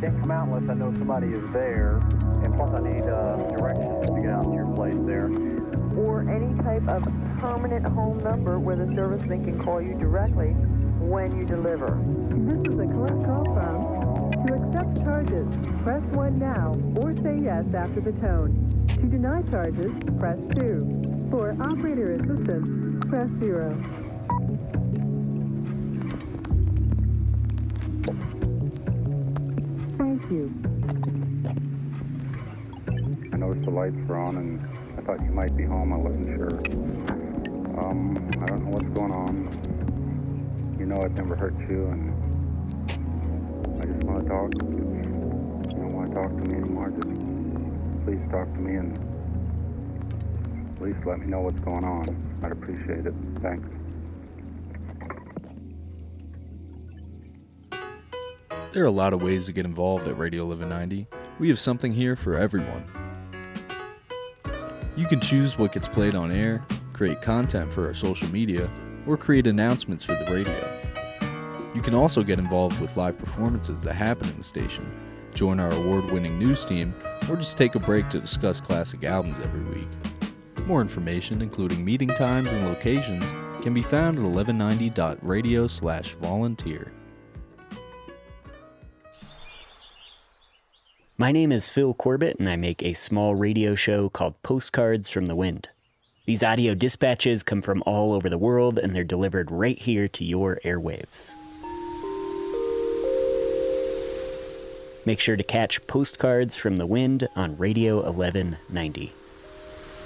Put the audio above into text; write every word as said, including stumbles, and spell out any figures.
can't come out unless I know somebody is there, and plus I need uh, directions to get out to your place there. Or any type of permanent home number where the serviceman can call you directly when you deliver. This is a collect call from. To accept charges, press one now or say yes after the tone. To deny charges, press two. For operator assistance, press zero. Thank you. I noticed the lights were on and I thought you might be home. I wasn't sure. Um, I don't know what's going on. You know I'd never hurt you, and I just want to talk. You don't want to talk to me anymore. Just please talk to me and at least let me know what's going on. I'd appreciate it. Thanks. There are a lot of ways to get involved at Radio eleven ninety. We have something here for everyone. You can choose what gets played on air, create content for our social media, or create announcements for the radio. You can also get involved with live performances that happen in the station, join our award-winning news team, or just take a break to discuss classic albums every week. More information, including meeting times and locations, can be found at eleven ninety dot radio slash volunteer. My name is Phil Corbett, and I make a small radio show called Postcards from the Wind. These audio dispatches come from all over the world, and they're delivered right here to your airwaves. Make sure to catch Postcards from the Wind on Radio eleven ninety.